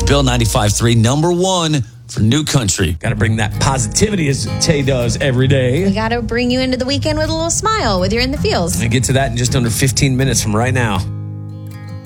Bill 95.3, number one for New Country. Got to bring that positivity as Tay does every day. We got to bring you into the weekend with a little smile with You're in the Fields. And get to that in just under 15 minutes from right now.